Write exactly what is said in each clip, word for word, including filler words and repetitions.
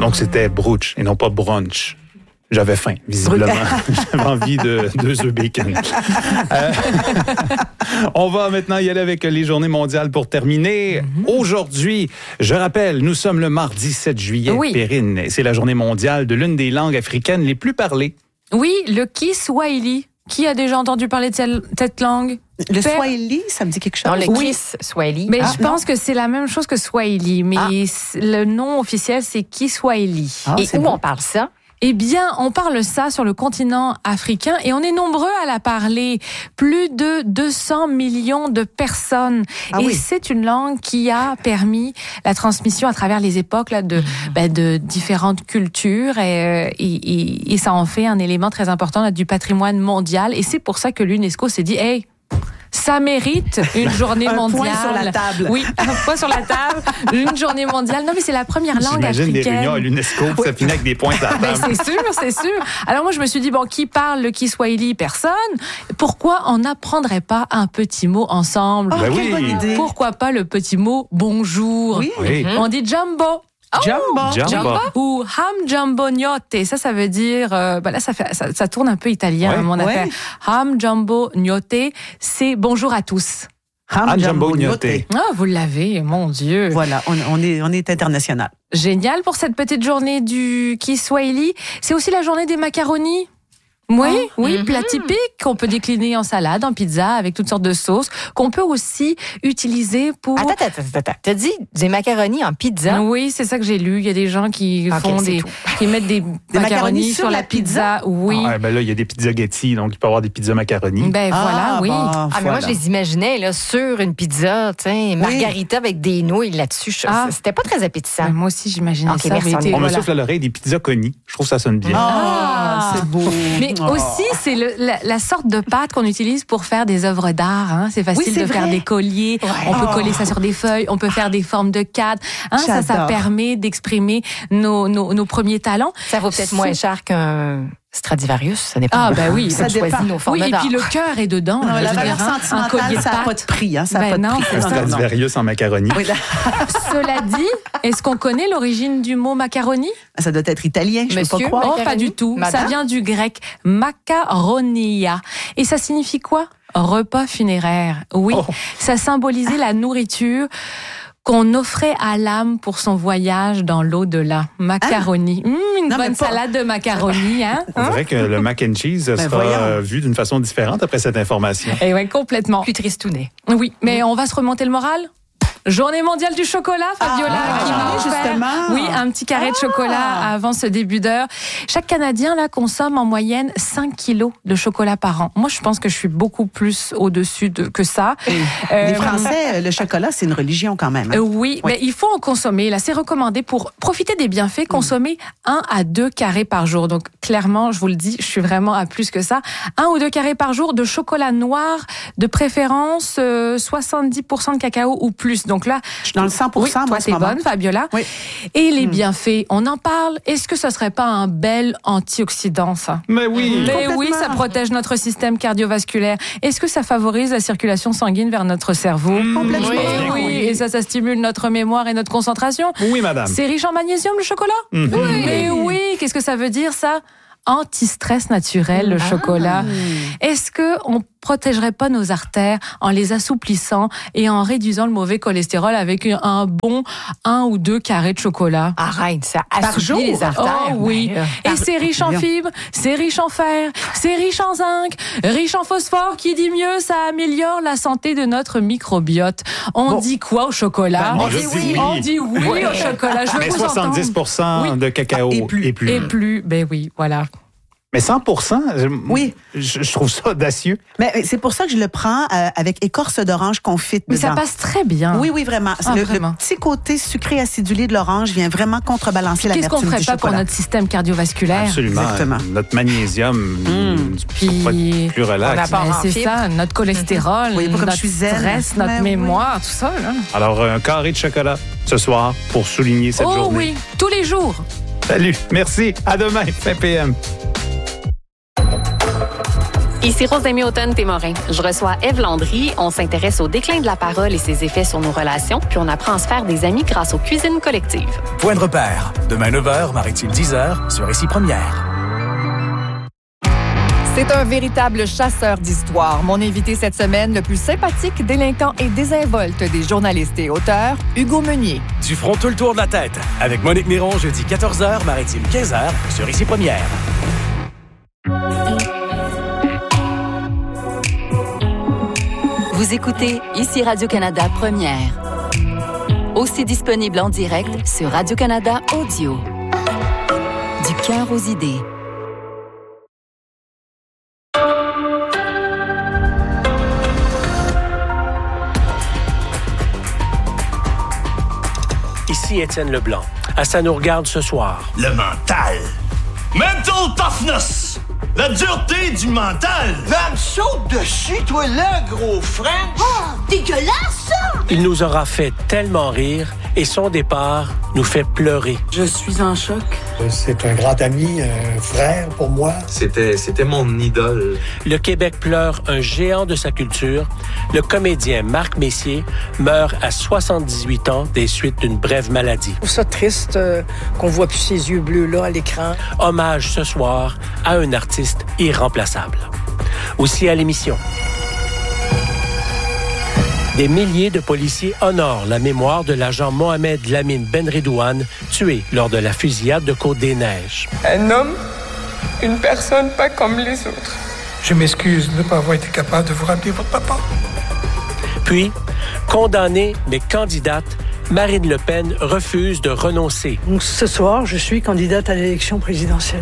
Donc, c'était brunch et non pas brunch. J'avais faim, visiblement. J'avais envie de deux œufs bacon. Euh, on va maintenant y aller avec les journées mondiales pour terminer. Mm-hmm. Aujourd'hui, je rappelle, nous sommes le mardi sept juillet, oui. Perrine. C'est la journée mondiale de l'une des langues africaines les plus parlées. Oui, le Kiswahili. Qui a déjà entendu parler de cette langue? Le per... Swahili, ça me dit quelque chose. Non, le oui. Kis Swahili. Mais ah, je pense non. que c'est la même chose que Swahili, mais ah. le nom officiel, c'est Kiswahili. Ah, et où bon. on parle ça? Eh bien, on parle ça sur le continent africain et on est nombreux à la parler. Plus de deux cents millions de personnes. Ah, et oui. c'est une langue qui a permis la transmission à travers les époques là, de, mmh. ben, de différentes cultures et, et, et, et ça en fait un élément très important là, du patrimoine mondial. Et c'est pour ça que l'UNESCO s'est dit, hey, ça mérite une journée un mondiale. Un point sur la table. Oui, un point sur la table, une journée mondiale. Non, mais c'est la première langue J'imagine africaine. J'imagine des réunions à l'UNESCO, oui. ça finit avec des points à la table. Ben, c'est sûr, c'est sûr. Alors moi, je me suis dit, bon, qui parle le Kiswahili? Personne. Pourquoi on n'apprendrait pas un petit mot ensemble? Oh, ben quelle oui. bonne idée. Pourquoi pas le petit mot bonjour? Oui. oui. On dit jumbo. Oh, Jumbo. Jumbo. Jumbo. Ou ham jumbo gnocchi. Ça, ça veut dire, euh, ben là, ça fait, ça, ça tourne un peu italien, ouais, mon ouais. affaire. Ham jumbo gnocchi, c'est bonjour à tous. Ham jumbo gnocchi. Ah, vous l'avez, mon Dieu. Voilà, on, on est, on est international. Génial pour cette petite journée du Kiswahili. C'est aussi la journée des macaronis. Oui, oh. oui, mm-hmm. plat typique qu'on peut décliner en salade, en pizza, avec toutes sortes de sauces, qu'on peut aussi utiliser pour... Attends, attends, attends, t'as dit des macaronis en pizza? Oui, c'est ça que j'ai lu. Il y a des gens qui okay, font des... qui mettent des, des macaronis, macaronis sur, sur la pizza. pizza. Oui. Ah, ben là, il y a des pizzaghetti, donc il peut y avoir des pizzas macaronis. Ben ah, voilà, oui. Bah, ah, mais voilà. moi, je les imaginais là, sur une pizza, tiens, margarita oui. avec des nouilles là-dessus. Ah. C'était pas très appétissant. Ben, moi aussi, j'imaginais okay, ça. Merci, on on voilà. me souffle à l'oreille des pizzas connies. Je trouve que ça sonne bien. Ah, c'est beau. Mais oh. aussi, c'est Le, la, la sorte de pâte qu'on utilise pour faire des œuvres d'art. Hein. C'est facile oui, c'est de vrai. faire des colliers. Ouais. On peut oh. coller ça sur des feuilles. On peut faire des formes de cadres. Hein, ça, ça permet d'exprimer nos, nos, nos premiers talents. Ça vaut peut-être c'est... moins cher qu'un Stradivarius. Ça dépend. Ah, ben oui. Ça dépend. Nos formes oui, d'art. Et puis le cœur est dedans. Non, la valeur dire, sentimentale, un collier de ça n'a pas de prix. Hein, ça ben pas de non, prix. Un Stradivarius en macaroni. Oui, Cela dit, est-ce qu'on connaît l'origine du mot macaroni? Ça doit être italien, je ne peux pas croire. Oh, pas du tout. Madame? Ça vient du grec macaronia. Et ça signifie quoi? Repas funéraire. Oui, oh. ça symbolisait la nourriture qu'on offrait à l'âme pour son voyage dans l'au-delà. Macaroni. Ah. Mmh, une non, bonne pas... salade de macaroni. Hein? On dirait que le mac and cheese ben sera voyons. vu d'une façon différente après cette information. Et ouais, complètement. Plus tristounet. Oui, mais mmh. on va se remonter le moral? Journée mondiale du chocolat, Fabiola, ah, qui m'a justement. Oui, un petit carré ah. de chocolat avant ce début d'heure. Chaque Canadien là consomme en moyenne cinq kilos de chocolat par an. Moi, je pense que je suis beaucoup plus au-dessus de, que ça. Euh, Les Français, le chocolat, c'est une religion quand même. Hein? Euh, oui, oui, mais il faut en consommer. Là, c'est recommandé pour profiter des bienfaits, consommer mm. un à deux carrés par jour. Donc, clairement, je vous le dis, je suis vraiment à plus que ça. Un ou deux carrés par jour de chocolat noir, de préférence euh, soixante-dix pour cent de cacao ou plus. Donc, Donc là, je suis dans le cent pour cent. Oui, toi, t'es bonne, Fabiola. Oui. Et les mmh. bienfaits, on en parle. Est-ce que ce serait pas un bel antioxydant, ça? Mais oui. Mais oui, ça protège notre système cardiovasculaire. Est-ce que ça favorise la circulation sanguine vers notre cerveau? Mmh. Complètement. Oui, oui, oui. Et ça, ça stimule notre mémoire et notre concentration. Oui, madame. C'est riche en magnésium, le chocolat? Mmh. Oui. Mais oui, qu'est-ce que ça veut dire, ça? Anti-stress naturel, le ah. chocolat. Est-ce que on protégerait pas nos artères en les assouplissant et en réduisant le mauvais cholestérol avec un bon un ou deux carrés de chocolat? Arrête, ça assouplit les artères. Oh oui. Et c'est riche en fibres, c'est riche en fer, c'est riche en zinc, riche en phosphore. Qui dit mieux, ça améliore la santé de notre microbiote. On bon. dit quoi au chocolat? Ben, on, dit oui. oui. on dit oui oui au chocolat. Je veux Mais vous soixante-dix pour cent oui. de cacao et plus. Et plus. Et plus. Ben oui, voilà. Mais cent pour cent, oui. je, je trouve ça audacieux. Mais c'est pour ça que je le prends euh, avec écorce d'orange confite Mais dedans. ça passe très bien. Oui, oui, vraiment. Ah, le, vraiment. le petit côté sucré acidulé de l'orange vient vraiment contrebalancer l'amertume du chocolat. Qu'est-ce qu'on ferait pas pour notre système cardiovasculaire? Absolument. Exactement. Notre magnésium, mmh. Puis, plus relax. Ben, c'est ça, notre cholestérol, oui, notre comme je suis zen. stress, notre Mais mémoire, oui. tout ça. Là. Alors, un carré de chocolat ce soir pour souligner cette oh, journée. Oh oui, tous les jours. Salut, merci. À demain, cinq p m Ici Rose-Aimée Automne-Témorin. Je reçois Ève Landry. On s'intéresse au déclin de la parole et ses effets sur nos relations, puis on apprend à se faire des amis grâce aux cuisines collectives. Point de repère. Demain neuf heures, Maritime dix heures, sur Ici Première. C'est un véritable chasseur d'histoire. Mon invité cette semaine, le plus sympathique, délinquant et désinvolte des journalistes et auteurs, Hugo Meunier. Du front tout le tour de la tête. Avec Monique Miron, jeudi quatorze heures, Maritime quinze heures, sur Ici Première. Vous écoutez Ici Radio-Canada Première. Aussi disponible en direct sur Radio-Canada Audio. Du cœur aux idées. Ici Étienne Leblanc. À Ça nous regarde ce soir. Le mental. Mental toughness. La dureté du mental. Va me saute dessus, toi là, gros French. Oh, dégueulasse, ça! Il nous aura fait tellement rire et son départ nous fait pleurer. Je suis en choc. C'est un grand ami, un frère pour moi. C'était, c'était mon idole. Le Québec pleure un géant de sa culture. Le comédien Marc Messier meurt à soixante-dix-huit ans des suites d'une brève maladie. Je trouve ça triste euh, qu'on voit plus ses yeux bleus-là à l'écran. Hommage ce soir à un artiste irremplaçable. Aussi à l'émission. Des milliers de policiers honorent la mémoire de l'agent Mohamed Lamine Benredouane, tué lors de la fusillade de Côte-des-Neiges. Un homme, une personne pas comme les autres. Je m'excuse de ne pas avoir été capable de vous rappeler votre papa. Puis, condamnée mais candidate, Marine Le Pen refuse de renoncer. Donc, ce soir, je suis candidate à l'élection présidentielle.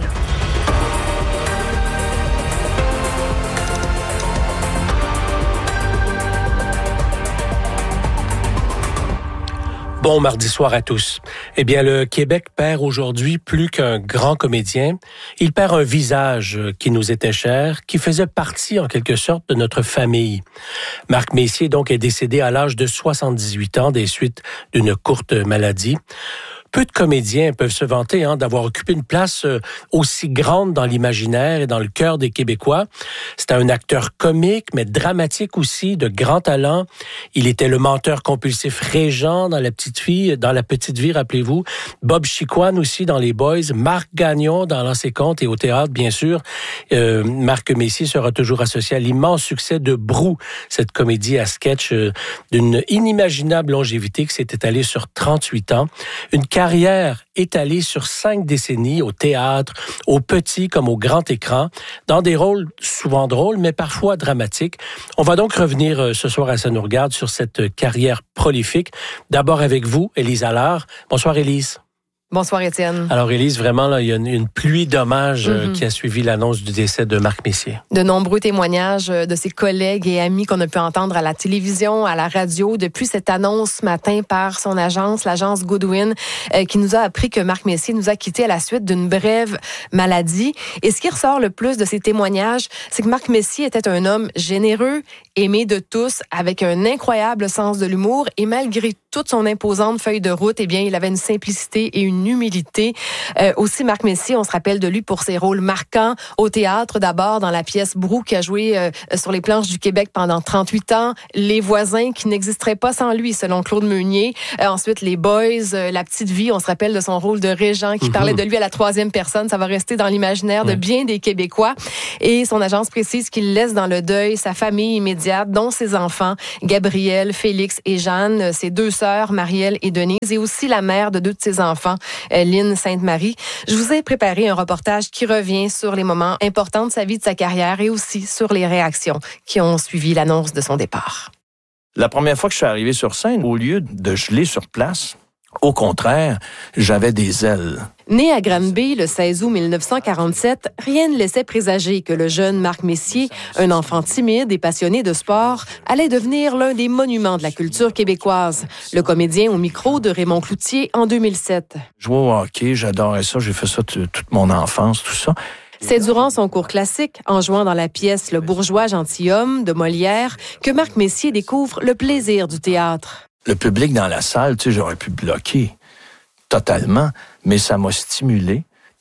Bon mardi soir à tous. Eh bien, le Québec perd aujourd'hui plus qu'un grand comédien. Il perd un visage qui nous était cher, qui faisait partie en quelque sorte de notre famille. Marc Messier, donc, est décédé à l'âge de soixante-dix-huit ans des suites d'une courte maladie. Peu de comédiens peuvent se vanter hein, d'avoir occupé une place aussi grande dans l'imaginaire et dans le cœur des Québécois. C'était un acteur comique, mais dramatique aussi, de grand talent. Il était le menteur compulsif Régent dans La Petite Fille, dans La Petite Vie, rappelez-vous. Bob Chicoine aussi dans Les Boys. Marc Gagnon dans L'Ancien Conte et au théâtre, bien sûr. Euh, Marc Messier sera toujours associé à l'immense succès de Brou, cette comédie à sketch euh, d'une inimaginable longévité qui s'est étalée sur trente-huit ans. Une carrière étalée sur cinq décennies au théâtre, au petit comme au grand écran, dans des rôles souvent drôles, mais parfois dramatiques. On va donc revenir ce soir à Ça nous regarde sur cette carrière prolifique. D'abord avec vous, Élise Allard. Bonsoir, Élise. Bonsoir, Étienne. Alors, Élise, vraiment, là, il y a une, une pluie d'hommages mm-hmm. qui a suivi l'annonce du décès de Marc Messier. De nombreux témoignages de ses collègues et amis qu'on a pu entendre à la télévision, à la radio, depuis cette annonce ce matin par son agence, l'agence Goodwin, euh, qui nous a appris que Marc Messier nous a quittés à la suite d'une brève maladie. Et ce qui ressort le plus de ces témoignages, c'est que Marc Messier était un homme généreux, aimé de tous, avec un incroyable sens de l'humour, et malgré toute son imposante feuille de route, eh bien, il avait une simplicité et une humilité. Euh, aussi, Marc Messier, on se rappelle de lui pour ses rôles marquants au théâtre, d'abord dans la pièce Brou, qui a joué euh, sur les planches du Québec pendant trente-huit ans, Les Voisins, qui n'existeraient pas sans lui, selon Claude Meunier. Euh, ensuite, Les Boys, euh, La Petite Vie, on se rappelle de son rôle de Régent, qui mm-hmm. parlait de lui à la troisième personne. Ça va rester dans l'imaginaire de bien des Québécois. Et son agence précise qu'il laisse dans le deuil sa famille immédiate, dont ses enfants, Gabriel, Félix et Jeanne, ses deux sœurs, Marielle et Denise, et aussi la mère de deux de ses enfants, Lynn Sainte-Marie. Je vous ai préparé un reportage qui revient sur les moments importants de sa vie, de sa carrière, et aussi sur les réactions qui ont suivi l'annonce de son départ. La première fois que je suis arrivé sur scène, au lieu de geler sur place, au contraire, j'avais des ailes. Né à Granby le seize août mille neuf cent quarante-sept, rien ne laissait présager que le jeune Marc Messier, un enfant timide et passionné de sport, allait devenir l'un des monuments de la culture québécoise. Le comédien au micro de Raymond Cloutier en deux mille sept. Je jouais au hockey, j'adorais ça, j'ai fait ça t- toute mon enfance, tout ça. C'est durant son cours classique, en jouant dans la pièce Le bourgeois gentilhomme de Molière, que Marc Messier découvre le plaisir du théâtre. Le public dans la salle, tu sais, j'aurais pu bloquer totalement, mais ça m'a stimulé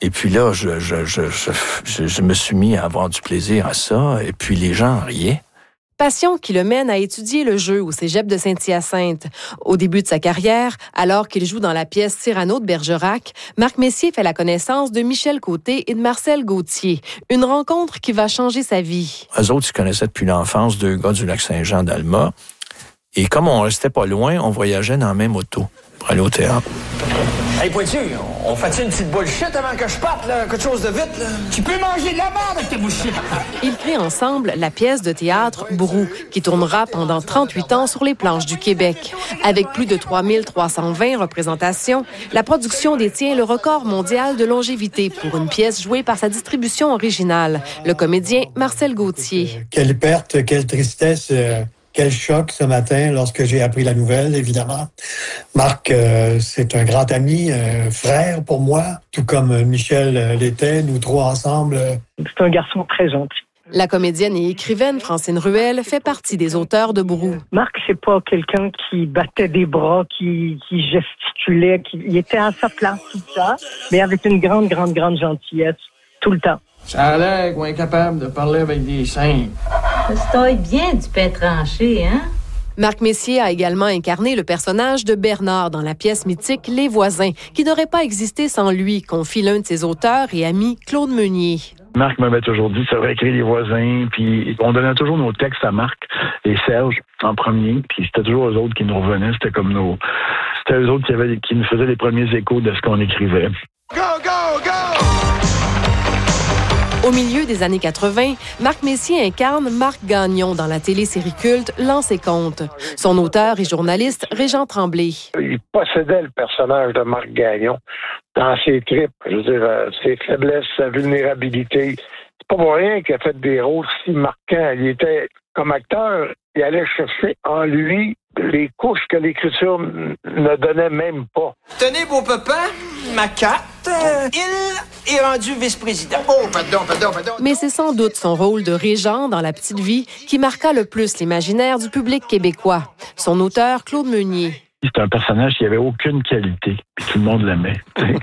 Et puis là, je, je, je, je, je me suis mis à avoir du plaisir à ça, et puis les gens riaient. Passion qui le mène à étudier le jeu au cégep de Saint-Hyacinthe. Au début de sa carrière, alors qu'il joue dans la pièce Cyrano de Bergerac, Marc Messier fait la connaissance de Michel Côté et de Marcel Gauthier. Une rencontre qui va changer sa vie. Eux autres, ils se connaissaient depuis l'enfance, deux gars du Lac-Saint-Jean d'Alma. Et comme on restait pas loin, on voyageait dans la même auto pour aller au théâtre. Hey, Pointu, on fait une petite bullshit avant que je parte, là? Quelque chose de vite, là? Tu peux manger de la merde avec tes bullshit! Ils créent ensemble la pièce de théâtre Brou, qui tournera pendant trente-huit ans sur les planches du Québec. Avec plus de trois mille trois cent vingt représentations, la production détient le record mondial de longévité pour une pièce jouée par sa distribution originale, le comédien Marcel Gauthier. Quelle perte, quelle tristesse... Euh... Quel choc ce matin lorsque j'ai appris la nouvelle, évidemment. Marc, euh, c'est un grand ami, un frère pour moi, tout comme Michel euh, l'était, nous trois ensemble. C'est un garçon très gentil. La comédienne et écrivaine Francine Ruel fait partie des auteurs de Brou. Marc, c'est pas quelqu'un qui battait des bras, qui, qui gesticulait, qui il était à sa place, tout ça, mais avec une grande, grande, grande gentillesse, tout le temps. Ça a l'air qu'on est capable de parler avec des saints. Ça se taille bien du pain tranché, hein? Marc Messier a également incarné le personnage de Bernard dans la pièce mythique Les Voisins, qui n'aurait pas existé sans lui, confie l'un de ses auteurs et amis, Claude Meunier. Marc m'avait toujours dit, ça aurait écrit Les Voisins, puis on donnait toujours nos textes à Marc et Serge en premier, puis c'était toujours eux autres qui nous revenaient, c'était comme nos... C'était eux autres qui, avaient, qui nous faisaient les premiers échos de ce qu'on écrivait. Go, go, go! Au milieu des années quatre-vingt, Marc Messier incarne Marc Gagnon dans la télésérie culte Lance et Compte. Son auteur et journaliste, Régent Tremblay. Il possédait le personnage de Marc Gagnon dans ses tripes, je veux dire, ses faiblesses, sa vulnérabilité. C'est pas pour rien qu'il a fait des rôles si marquants. Il était, comme acteur, il allait chercher en lui les couches que l'écriture ne donnait même pas. Tenez, beau papa, ma carte, euh, il est rendu vice-président. Oh, pardon, pardon, pardon. Mais c'est sans doute son rôle de régent dans La Petite Vie qui marqua le plus l'imaginaire du public québécois. Son auteur, Claude Meunier. C'était un personnage qui avait aucune qualité, puis tout le monde l'aimait.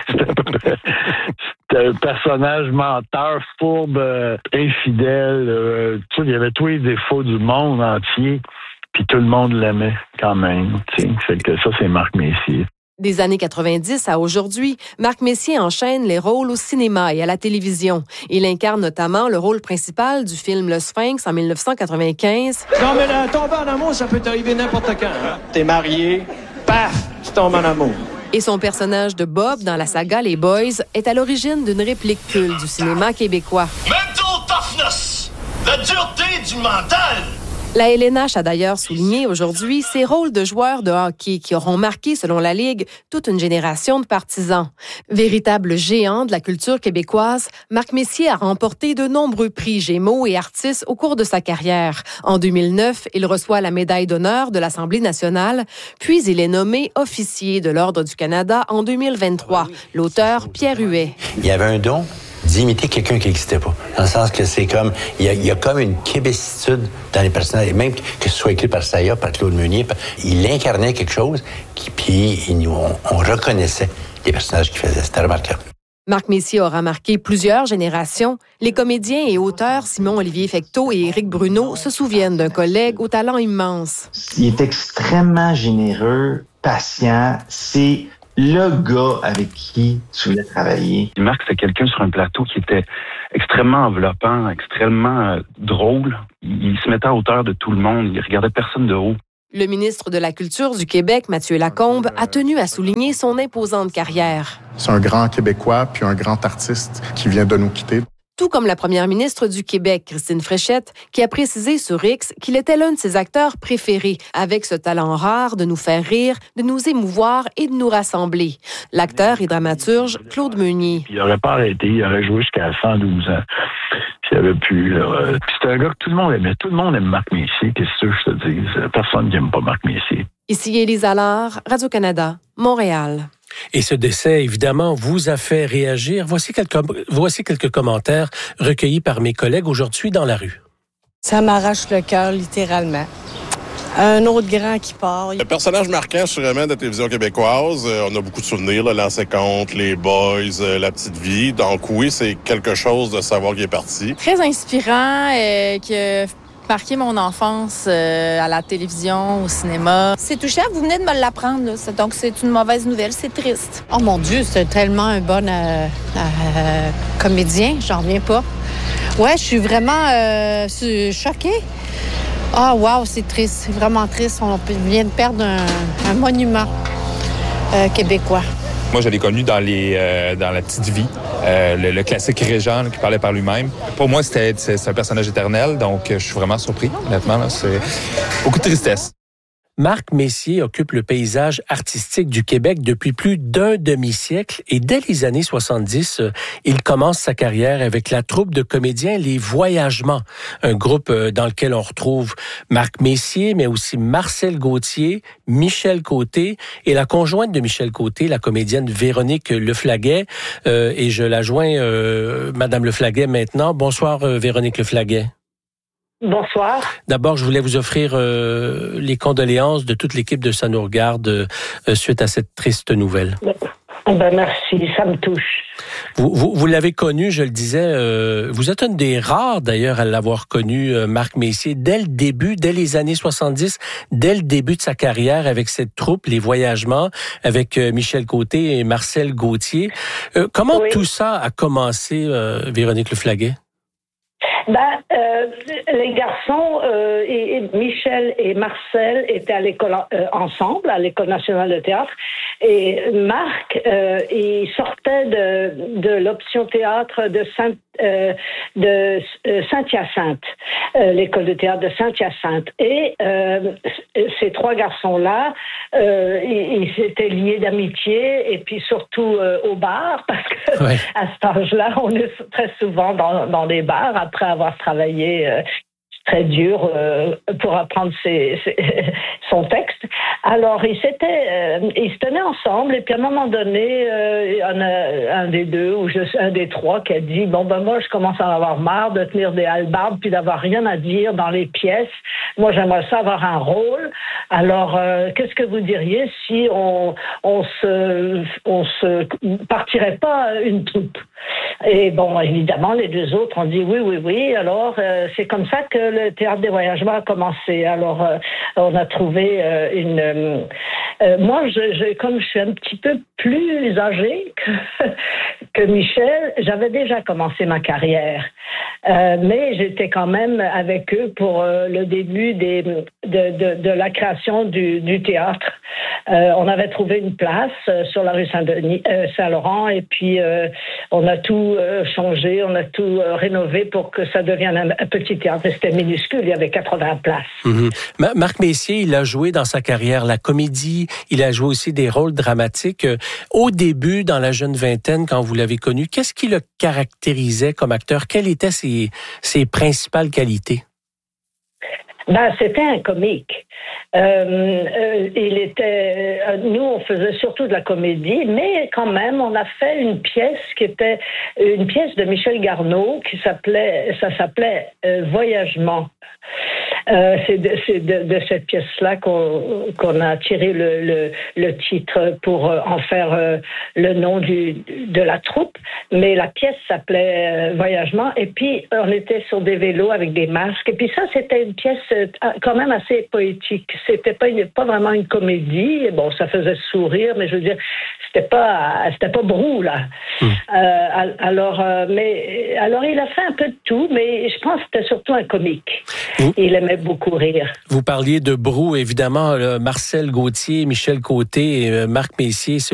C'était un personnage menteur, fourbe, euh, infidèle. Euh, tout, il y avait tous les défauts du monde entier. Puis tout le monde l'aimait quand même. Fait que ça, c'est Marc Messier. Des années quatre-vingt-dix à aujourd'hui, Marc Messier enchaîne les rôles au cinéma et à la télévision. Il incarne notamment le rôle principal du film Le Sphinx en dix-neuf cent quatre-vingt-quinze. Non, mais là, tomber en amour, ça peut t'arriver n'importe quand. Hein? T'es marié, paf, tu tombes en amour. Et son personnage de Bob dans la saga Les Boys est à l'origine d'une réplique culte du cinéma québécois. Mental toughness, la dureté du mental. La L N H a d'ailleurs souligné aujourd'hui ses rôles de joueurs de hockey qui auront marqué, selon la Ligue, toute une génération de partisans. Véritable géant de la culture québécoise, Marc Messier a remporté de nombreux prix Gémeaux et Artistes au cours de sa carrière. En deux mille neuf, il reçoit la médaille d'honneur de l'Assemblée nationale, puis il est nommé officier de l'Ordre du Canada en deux mille vingt-trois. L'auteur, Pierre Huet. Il y avait un don d'imiter quelqu'un qui n'existait pas. Dans le sens que c'est comme... Il y a, il y a comme une québécitude dans les personnages. Et même que ce soit écrit par Saya, par Claude Meunier, il incarnait quelque chose, qui, puis il, on, on reconnaissait les personnages qu'il faisait. C'était remarquable. Marc Messier aura marqué plusieurs générations. Les comédiens et auteurs Simon-Olivier Fecteau et Éric Bruno se souviennent d'un collègue au talent immense. Il est extrêmement généreux, patient. C'est... le gars avec qui tu voulais travailler. Marc, c'est quelqu'un sur un plateau qui était extrêmement enveloppant, extrêmement euh, drôle. Il, il se mettait à hauteur de tout le monde. Il regardait personne de haut. Le ministre de la Culture du Québec, Mathieu Lacombe, a tenu à souligner son imposante carrière. C'est un grand Québécois puis un grand artiste qui vient de nous quitter. Tout comme la première ministre du Québec, Christine Fréchette, qui a précisé sur X qu'il était l'un de ses acteurs préférés, avec ce talent rare de nous faire rire, de nous émouvoir et de nous rassembler. L'acteur et dramaturge Claude Meunier. Il n'aurait pas arrêté, il aurait joué jusqu'à cent douze ans. S'il avait pu. Euh, puis c'est un gars que tout le monde aimait. Tout le monde aime Marc Messier, qu'est-ce que je te dis? Personne n'aime pas Marc Messier. Ici Élise Allard, Radio-Canada, Montréal. Et ce décès, évidemment, vous a fait réagir. Voici quelques, voici quelques commentaires recueillis par mes collègues aujourd'hui dans la rue. Ça m'arrache le cœur, littéralement. Un autre grand qui part. Le personnage marquant, sûrement, de la télévision québécoise, euh, on a beaucoup de souvenirs, là, L'ancien compte, Les Boys, euh, La Petite Vie. Donc oui, c'est quelque chose de savoir qu'il est parti. Très inspirant, euh, qui a marqué mon enfance euh, à la télévision, au cinéma. C'est touchant, vous venez de me l'apprendre, là. Donc c'est une mauvaise nouvelle, c'est triste. Oh mon Dieu, c'est tellement un bon euh, euh, comédien, j'en reviens pas. Ouais, je suis vraiment euh, choquée. Ah, oh, wow, c'est triste, c'est vraiment triste. On vient de perdre un, un monument euh, québécois. Moi, je l'ai connu dans, les, euh, dans La Petite Vie, euh, le, le classique Régent là, qui parlait par lui-même. Pour moi, c'était, c'est, c'est un personnage éternel, donc je suis vraiment surpris, honnêtement. Là, c'est beaucoup de tristesse. Marc Messier occupe le paysage artistique du Québec depuis plus d'un demi-siècle et dès les années soixante-dix, il commence sa carrière avec la troupe de comédiens Les Voyagements, un groupe dans lequel on retrouve Marc Messier, mais aussi Marcel Gauthier, Michel Côté et la conjointe de Michel Côté, la comédienne Véronique Leflaguet. Euh, et je la joins, euh, Madame Leflaguet maintenant. Bonsoir, euh, Véronique Leflaguet. Bonsoir. D'abord, je voulais vous offrir euh, les condoléances de toute l'équipe de Ça nous regarde euh, suite à cette triste nouvelle. Ben merci, ça me touche. Vous, vous, vous l'avez connu, je le disais, euh, vous êtes un des rares d'ailleurs à l'avoir connu, euh, Marc Messier, dès le début, dès les années soixante-dix, dès le début de sa carrière avec cette troupe, Les Voyagements, avec euh, Michel Côté et Marcel Gauthier. Euh, comment oui. tout ça a commencé, euh, Véronique Leflaguet? Ben, euh, les garçons, euh, et, et Michel et Marcel étaient à l'école euh, ensemble, à l'École nationale de théâtre. Et Marc, euh, il sortait de, de l'option théâtre de Saint, euh, de euh, Saint-Hyacinthe, euh, l'école de théâtre de Saint-Hyacinthe. Et euh, ces trois garçons-là, euh, ils, ils étaient liés d'amitié et puis surtout euh, au bar, parce que ouais. à cet âge-là, on est très souvent dans, dans des bars après avoir travaillé euh, très dur euh, pour apprendre ses, ses, son texte. Alors, ils s'étaient, euh, ils se tenaient ensemble et puis à un moment donné, euh, il y en a un des deux ou je, un des trois qui a dit, bon ben moi je commence à en avoir marre de tenir des hallebardes puis d'avoir rien à dire dans les pièces. Moi j'aimerais ça avoir un rôle. Alors, euh, qu'est-ce que vous diriez si on, on se, on se partirait pas une troupe? Et bon, évidemment, les deux autres ont dit oui, oui, oui. Alors, euh, c'est comme ça que le Théâtre des Voyagements a commencé. Alors, euh, on a trouvé euh, une... Euh, moi, je, je, comme je suis un petit peu plus âgée que, que Michel, j'avais déjà commencé ma carrière. Euh, mais j'étais quand même avec eux pour euh, le début des, de, de, de la création du, du théâtre. Euh, on avait trouvé une place euh, sur la rue Saint-Denis, euh, Saint-Laurent, et puis euh, on a tout euh, changé, on a tout euh, rénové pour que ça devienne un, un petit théâtre. C'était minuscule, il y avait quatre-vingts places. Mm-hmm. Marc Messier, il a joué dans sa carrière la comédie, il a joué aussi des rôles dramatiques. Au début, dans la jeune vingtaine, quand vous l'avez connu, qu'est-ce qui le caractérisait comme acteur? Quelles étaient ses, ses principales qualités? Ben, c'était un comique. Euh, euh, il était. Euh, nous, on faisait surtout de la comédie, mais quand même, on a fait une pièce qui était une pièce de Michel Garneau qui s'appelait, ça s'appelait euh, Voyagement. Euh, c'est de, c'est de, de cette pièce-là qu'on, qu'on a tiré le, le, le titre pour en faire euh, le nom du, de la troupe. Mais la pièce s'appelait euh, Voyagement. Et puis, on était sur des vélos avec des masques. Et puis ça, c'était une pièce euh, quand même assez poétique. C'était pas, une, pas vraiment une comédie. Bon, ça faisait sourire, mais je veux dire, c'était pas, c'était pas brou, là. Mmh. Euh, alors, euh, mais, alors, il a fait un peu de tout, mais je pense que c'était surtout un comique. Mmh. Il aimait beaucoup rire. Vous parliez de brou, évidemment, là, Marcel Gauthier, Michel Côté et euh, Marc Messier.